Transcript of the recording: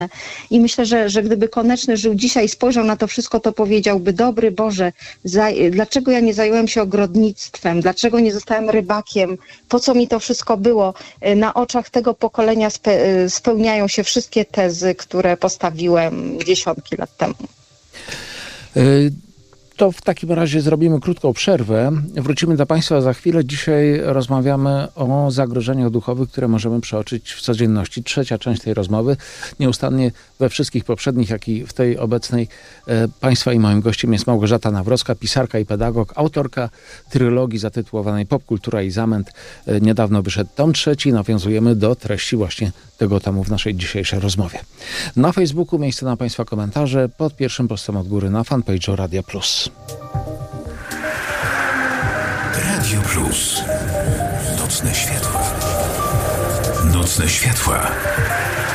I myślę, że gdyby Koneczny żył dzisiaj i spojrzał na to wszystko, to powiedziałby: dobry Boże, dlaczego ja nie zająłem się ogrodnictwem, dlaczego nie zostałem rybakiem, po co mi to wszystko było? Na oczach tego pokolenia spełniają się wszystkie tezy, które postawiłem dziesiątki lat temu. To w takim razie zrobimy krótką przerwę. Wrócimy do Państwa za chwilę. Dzisiaj rozmawiamy o zagrożeniach duchowych, które możemy przeoczyć w codzienności. Trzecia część tej rozmowy. Nieustannie we wszystkich poprzednich, jak i w tej obecnej Państwa i moim gościem jest Małgorzata Nawrocka, pisarka i pedagog, autorka trylogii zatytułowanej Popkultura i zamęt. Niedawno wyszedł tom 3. Nawiązujemy do treści właśnie tego tomu w naszej dzisiejszej rozmowie. Na Facebooku miejsce na Państwa komentarze pod pierwszym postem od góry na fanpage'u Radia Plus. Radio Plus. Nocne światła. Nocne światła.